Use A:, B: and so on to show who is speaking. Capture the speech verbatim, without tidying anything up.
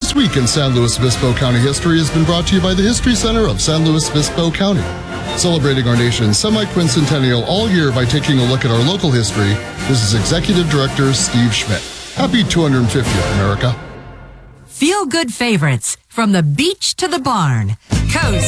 A: This Week in San Luis Obispo County History has been brought to you by the History Center of San Luis Obispo County. Celebrating our nation's semi-quincentennial all year by taking a look at our local history, this is Executive Director Steve Schmidt. Happy two hundred fiftieth, America.
B: Feel good favorites from the beach to the barn. Coast